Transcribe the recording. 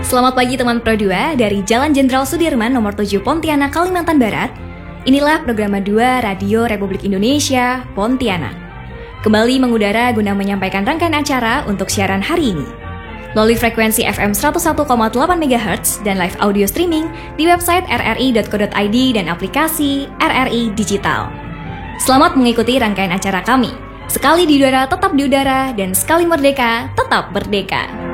Selamat pagi teman Pro 2 dari Jalan Jenderal Sudirman nomor 7 Pontianak, Kalimantan Barat. Inilah program 2 Radio Republik Indonesia, Pontianak. Kembali mengudara guna menyampaikan rangkaian acara untuk siaran hari ini. Melalui frekuensi FM 101,8 MHz dan live audio streaming di website rri.co.id dan aplikasi RRI Digital. Selamat mengikuti rangkaian acara kami. Sekali di udara tetap di udara dan sekali merdeka tetap merdeka.